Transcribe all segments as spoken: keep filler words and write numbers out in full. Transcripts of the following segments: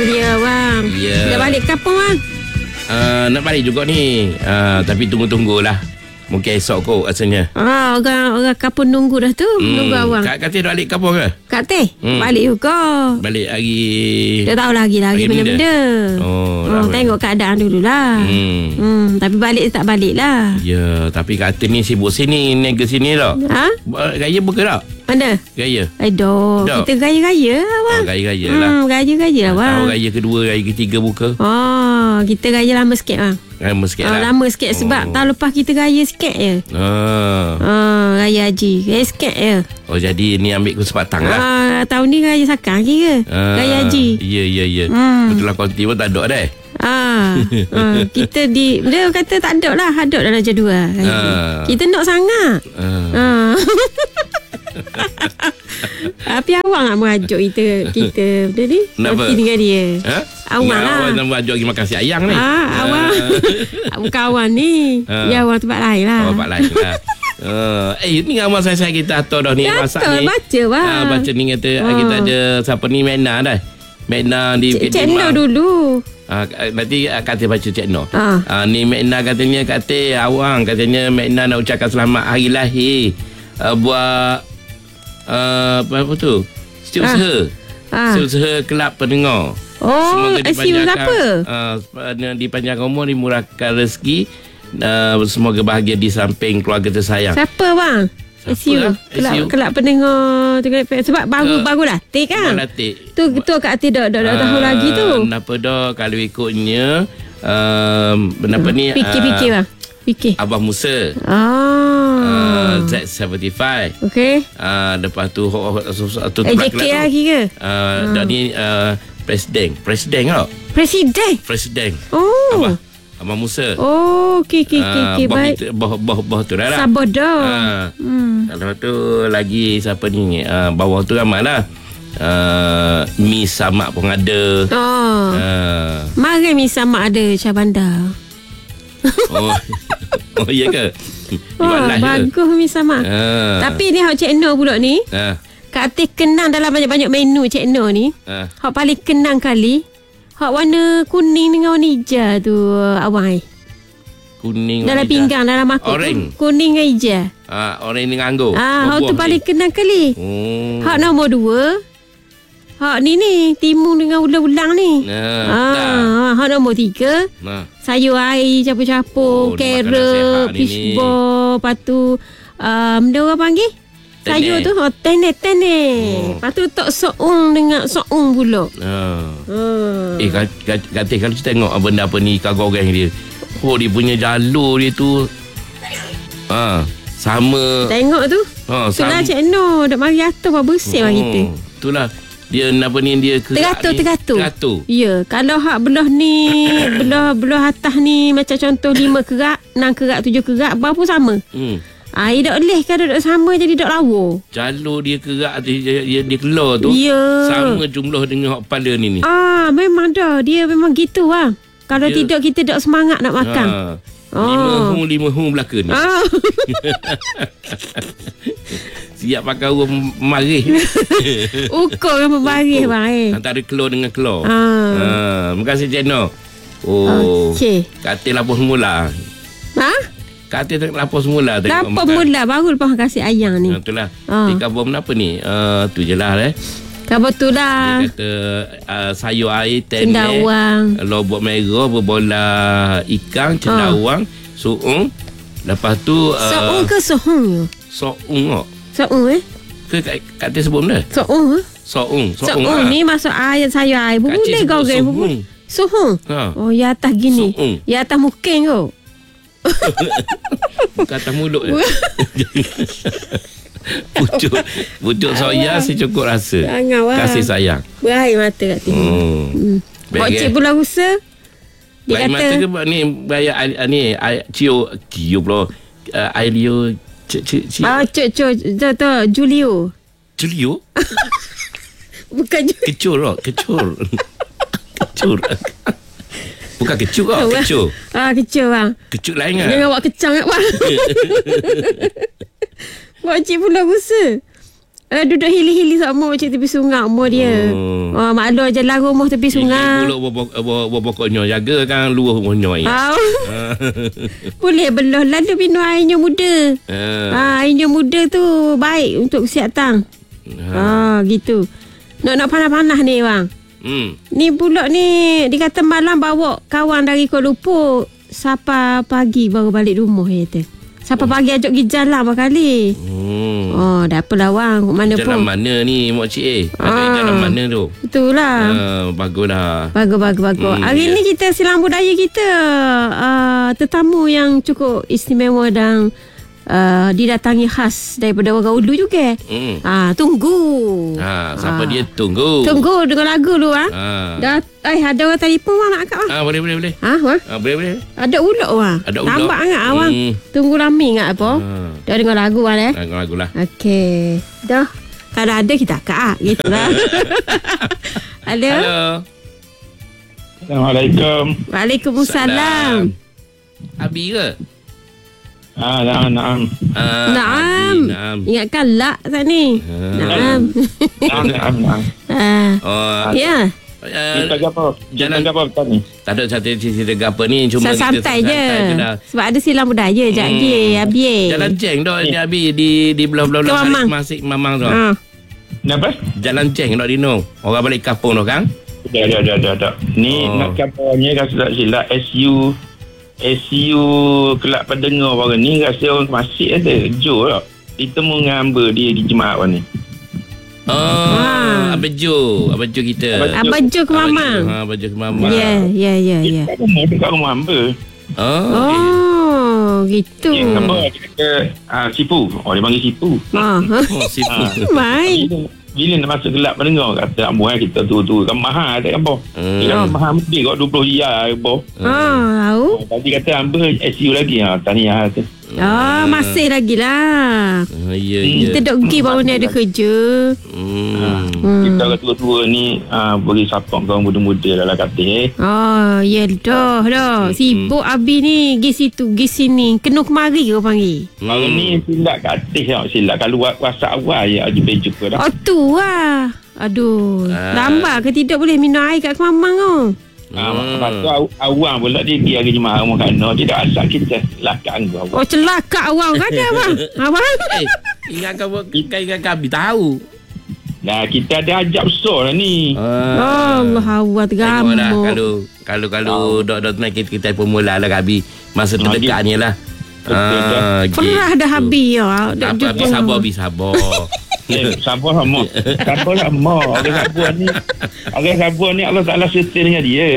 dia bang. Ya. Dah balik kampung bang? Uh, nak balik juga ni. Uh, tapi tunggu-tunggulah. Mungkin esok kot rasanya. Ah, orang orang kampung nunggu dah tu. Hmm. Nunggu awang. Kak Katih dah balik kampung ke? Kak Teh hmm. balik juga. Balik hari... Dia tahu lagi lagi benda-benda. Oh, oh tengok keadaan dululah. Hmm. hmm. Tapi balik tak balik lah. Ya, tapi Kak Katih ni sibuk sini, nega sini tak? Ha? Gaya buka tak? Mana? Gaya. Aduh, Dok. kita gaya-gaya abang. Oh, gaya-gaya lah. Hmm, gaya-gaya abang. Tahu gaya kedua, gaya ketiga buka. Oh, kita gaya lama sikit bang. Lama sikit oh, lah. Lama sikit sebab oh. tahun lepas kita gaya sikit je. Ah. Oh, gaya haji. Gaya sikit je. Oh, jadi ni ambil kesempatan lah. Ah, tahun ni gaya sakang kira. Ah. Gaya haji. Ya, ya, ya. Hmm. Betul lah konti pun tak ada dah. Ah, ah, kita di dia kata tak ada lah, ada dalam jadual. Ah. Kita nak sangat. Ah. ah. Tapi awang nak merajuk kita kita benda ni. Okey dengan dia. Ha? Awang lah. Awang nak merajuk pergi makan si ayang ni. Ah, awang. Bukan awang ni. Ha. Dia awang tempat lain lah. Oh, tempat lain lah. Uh, eh ni ramai saya saya kita atur dah ni masak ni. Baca bang. Ah, baca ni kata oh. kita ada siapa ni Mena dah. Mena di Cik, Cik No dulu. Ah, nanti kata baca Cik No. Ah. Ah, ni Mena katanya kata awang katanya Mena nak ucapkan selamat hari lahir. Uh, buat Uh, apa, apa tu setiausaha ah. setiausaha kelab pendengar. Oh, semoga dipanjangkan uh, dipanjangkan umur, dimurahkan rezeki, uh, semoga bahagia di samping keluarga tersayang. Siapa bang? S U lah? kelab, kelab pendengar sebab baru uh, baru latih kan. Latih tu tu kat hati dah dah, dah uh, tahu lagi tu. Kenapa dah kalau ikutnya uh, kenapa uh, ni fikir-fikir uh, bang fikir Abah Musa. Ah. Uh, Z tujuh puluh lima. Okey. Uh, lepas tu tu eh, J K lagi ke? Uh, dah ni uh, presiden. Presiden tau. Presiden. Presiden. Oh. Abah Abah Musa. Oh, okey okey okey okay, baik. Bah bah bah tu dah lah. Sabar dah. Uh, hmm. Lepas tu lagi siapa ni? Uh, bawah tu ramailah. Uh, Mi Samak pun ada. Oh. Uh. Mari Mi Samak ada Cabanda. Oh. Oh iya ke? Wah, bagus Mi Samak. Ha. Tapi ni hak Cik No pula ni. Ha. Kak Atis kenang dalam banyak-banyak menu Cik No ni. Ha. Hak paling kenang kali hak warna kuning dengan warna hijau tu awang ai. Kuning dalam pinggang dalam mangkuk. Kuning dengan hijau. Ah, orang dengan anggur. Ah, hak tu paling kenang kali. Oh. Hak nombor dua. Hak ni ni timun dengan ulang-ulang ni. Nah, ah, hak nombor tiga. Nah. Sayur air campur-campur, oh, carrot, fish ball, lepas tu um, dia orang panggil sayur tu, oh, tenet tenet. Lepas tu tok soung dengan soung pula. Ah. Ah. Eh kata kalau kita tengok benda apa ni ikan goreng dia. Oh, dia punya jalur dia tu. Ah, sama. Tengok tu. Ha, itulah Cik No, dak mari atas apa bersih bang kita. Itulah. Dia apa ni dia teratur teratur. Teratur. Ya, kalau hak belah ni, belah belah atas ni macam contoh lima kerak, enam kerak, tujuh kerak, berapa sama. Hmm. Ah, dia dak leh kan dak sama jadi dak lawa. Jalur dia kerak dia dia, dia keluar tu. Ya. Sama jumlah dengan hak kepala ni ni. Ah, memang dah. Dia memang gitu bang. Kalau ya. tidak kita dak semangat nak makan. Ha. Oh. Lima hung lima hung belaka ni. Ah. Siap pakai orang marih. Ukur kan pemarih bang eh. Antara kelor dengan kelor. Ha. Ha. Terima kasih Cik No. Oh. Okey. Katil lapor semula. Ha? Katil lapor semula. Lapor mula baru lepas kasih ayang ni. Ha, itulah. Ha. Dia kabur apa ni? Uh, tu je lah eh. Kabur tu lah. Dia kata uh, sayur air, tenet, cendawang, lobak merah, berbola ikan, cendawang, ha. suung. Lepas tu... Uh, suung ke suhung? Suung kok. Soung eh? Ke kat dia sebut benda? Soung eh? Soung. Soung ha. Ni masuk air sayur air. Boleh goreng. Suhung. Ha. Oh, ya atas gini. Suung. Ya atas muking kau. Bukan atas mulut je. Pucuk Pucuk soya secukup rasa. Kasih sayang. Berair mata kat sini. Hmm. hmm. Pakcik pula rusa. Dia kata mata ke ni bayar ni cio cio pula air liu. Cik, cik, cik. Ah, cik, cik, tu, tu, Julio. Julio? Bukan Julio. Kecur, oh, kecur. Kecur. Bukan kecur, oh, kecur. Ah, kecur, bang. Kecur lain kan? Jangan buat kecang, bang. Buat cik pula rusa. Uh, duduk hili-hili sama macam tepi sungai umur dia. Hmm. Oh, maklum jalan rumah tepi sungai. Pulak buah pokoknya jaga kan luah rumahnya ya. Oh. Boleh belah lalu minum airnya muda. Uh. Ah, airnya muda tu baik untuk kesihatan. Uh. Ah, gitu. Nak nak panas-panas ni bang. Hmm. Ni pulak ni dikata malam bawa kawan dari Kuala Lumpur sampai pagi baru balik rumah ya tu. Sampai oh. pagi ajak pergi jalan berkali. Hmm. Oh, dah apalah wang. Mana jalan pun. Jalan mana ni Mak Cik eh? Ada ah. jalan mana tu? Betul lah. Uh, baguslah. Bagus, bagus, bagus. Hmm, Hari yeah. ni kita silang budaya kita. Uh, tetamu yang cukup istimewa dan uh, didatangi khas daripada orang Ulu juga. Hmm. Uh, tunggu. Ha, siapa uh. dia? Tunggu. Tunggu dengan lagu lu ah. Ha. Dah eh ada orang telefon wang nak akak ah. Ah, boleh boleh boleh. Ha, wang? Ah, boleh boleh. Ada ulok wang. Ada ulok. Tambah ngak awang. Hmm. Tunggu lami ngak apa? Ha. Dah dengar lagu wang eh? Dengar lagu lah. Okey. Dah. Kalau ada kita akak ah, gitulah. Halo. Halo. Assalamualaikum. Waalaikumsalam. Abi ke? Ah, naam, naam. Ah, naam. naam. Ingatkan lak tadi. Ah. Naam. Naam, naam, naam. Ah. Oh, ya. Uh, kita apa? Jalan apa tadi? Tak ada satu cerita apa ni, cuma kita santai je. je Sebab ada silang budaya je hmm. dia, Abi. Jalan Ceng dah dia Abi di di belah-belah masih Mamang tu. Ha. Kenapa? Jalan Ceng dah Dino. Orang balik kampung tu kan? Dah dah dah dah dah. Ni oh. nak kampungnya kan sudah silap S U S U kelab pendengar orang ni rasa orang masih ada. Jo lah. Ditemu dengan hamba dia di jemaah ni. Oh, ha. Abang Jo, Abang Jo kita. Abang Jo ke Mamang. Ha, Abang Jo ke Mamang. Ya, ya, ya, ya. Dekat rumah hamba. Oh, oh okay. gitu. Ya, hamba dia kata uh, Sipu. Oh, dia panggil Sipu. Ah, oh, Sipu. Baik. Bila nak masuk gelap pendengar kata ambo kita tu-tu kan mahal tak apa. Hmm. Dia mahal mesti kau dua puluh riyal apa. Ah, tahu. Tadi kata ambo S U lagi ha tahniah tu. Ah, masih lagi lah. Ah, ya, ya. Kita dok pergi baru ni ada kerja. Hmm. hmm. Kita orang tua-tua ni ah, beri support kaum muda-muda dalam katil eh. Oh, ya dah dah. Sibuk hmm. Abi ni pergi situ, pergi sini. Kena kemari ke panggil. Hari hmm. ni silap katil tau, silap kalau WhatsApp awal ya jumpa jumpa dah. Oh tu lah. Aduh, ah. lambat ke tidak boleh minum air kat Mamang tu. Ah, hmm. Lepas tu awang pula dia pergi hari jemaah rumah kena. Dia dah asal kita celaka anggur awang. Oh celaka awang kan ada abang. Abang. Eh, ingat kau ingat kami tahu. Nah, kita ada ajab besar lah ni. Ah. Allah awat gamuk. Kalau kalau kalau oh. dok dok naik kita, kita pun mula lah Gabi. Masa terdekat ni lah. Ah, perah dah habis ya. Dak habis sabar, habis sabar. Eh, sabar sama. Sabar sama. Orang sabar ni. Orang sabar ni Allah Taala serta dengan dia.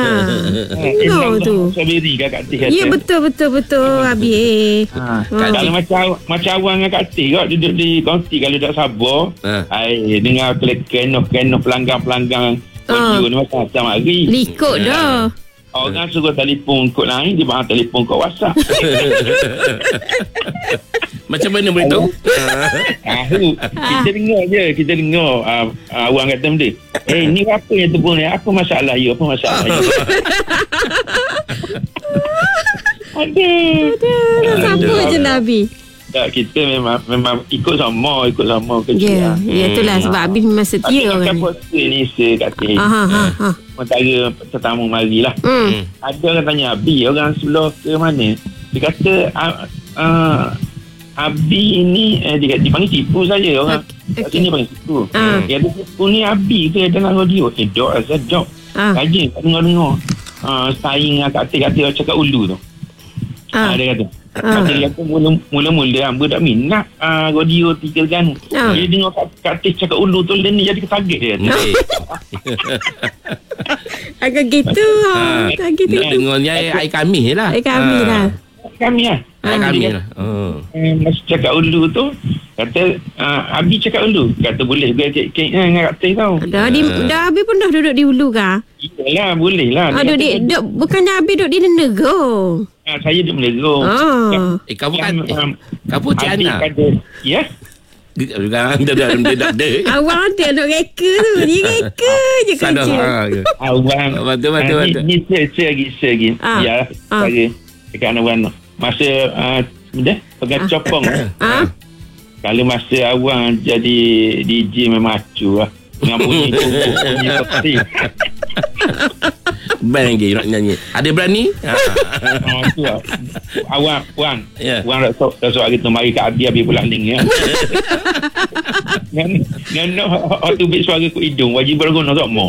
Ha. No tu. Sabiri kat Tih. Ya betul betul betul Abi. Ha. Kalau macam macam awang dengan Kak Tih kau duduk di konti kalau tak sabar, ai dengar kenoh-kenoh pelanggan-pelanggan audio ni macam hari. Likut dah. Orang suruh telefon kod lain, dia bahang telefon kod WhatsApp. Macam mana boleh tahu? Tahu. Kita dengar je, kita dengar uh, uh, orang kata benda. Eh, ni apa yang terbun ni? Apa masalah you? Apa masalah you? Aduh. Aduh. Siapa je Nabi? Tak, kita memang memang ikut sama, ikut sama kerja. Ya, yeah, yeah, itulah sebab Abi memang setia orang ni. Tapi ni saya kata. Ha ha ha. Antara tetamu marilah. Hmm. Ada orang tanya Abi, orang sebelah ke mana? Dia kata uh, uh, Abi ni eh, dia dipanggil Sipu saja orang. Okay. Kat sini panggil Sipu. Uh. Dia kata Sipu ni Abi ke dalam radio? Eh, dok rasa dok. Uh. Rajin tak dengar-dengar. Uh, saing kat kata cakap ulu tu. Ah, uh. Dia kata. Uh. Dia kata mula-mula hamba tak minat uh, radio tiga kan. Uh. Dia dengar kat cakap ulu tu dia ni jadi ketaget dia. Agak gitu. Ha. Agak gitu. Dengarnya air kami lah. Air kami lah. Kami lah. Air kami lah. Oh. Masa cakap ulu tu kata uh, Abi cakap ulu. Kata boleh biar kek-kek dengan Kak Teh tau. Dah di uh. dah Abi pun dah duduk di ulu kah? Iyalah boleh lah. Ah, duduk di duduk, bukannya Abi duduk di Negeri. Ah, saya duduk Negeri. Ah. Eh kamu kan eh, kamu Tiana. Ya. Jangan dah dah dah dah. Awang dia nak reka tu. Dia reka je kerja. Awang. Betul betul betul. Ni saya saya lagi saya lagi. Ya. Saya dekat anak masa ah dah pegang copong. Ah. Kalau masa awang jadi D J memang acu lah. Dengan bunyi tubuh, bunyi peti. Bang lagi nak nyanyi. Ada berani? Ha. Oh, tu lah. Awang, Puan. Ya. Puan dah sok, dah sok hari tu mari ke Abi, Abi pulang ling ya. Dengan, dengan waktu bit suara ku hidung, wajib berguna tak mau.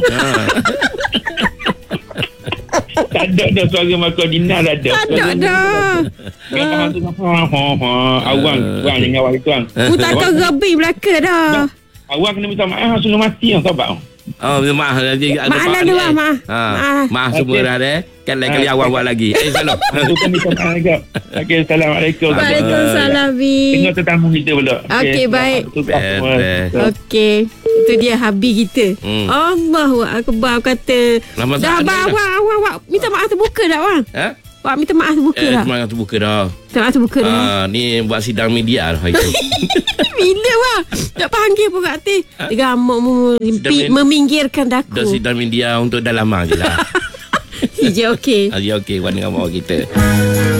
Tak ada dah suara Makadina dah ada. Tak ada dah. Yang faham tu, ha, ha, ha. Awang, Puan dengan awak itu kan. Aku tak tahu gebi belakang dah. Awang kena minta maaf sebelum mati yang sabar. Oh, maaf lagi. Maaf lah dua, maaf. Ha. Maaf. Maaf semua dah deh. Kan lain kali awak buat lagi. Eh, salam. Aku kan minta maaf juga. Okey, Assalamualaikum. Waalaikumsalam, Bi. Tengok tetamu kita pula. Okey, baik. Okey. Itu dia Habi kita. Hmm. Allahu Akbar kata. Lama Dah, tak ada abang, dah. awak, awak, awak. Minta maaf terbuka tak, Wang? Ha? Awak minta maaf terbuka Eh, tak? semangat terbuka dah. Minta maaf terbuka dah. Ah, ni buat sidang media lah hari tu. Bila, Wang? Tak panggil pun kat hati. Dia gamuk Sidang pi- media. meminggirkan Dah daku. sidang media untuk dah lama je lah. Hijau okey. Ah, ya okey, buat dengan mak kita.